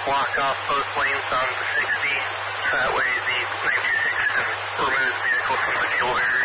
block off both lanes on the 60, so that way the 96 can remove the vehicle from the fuel area.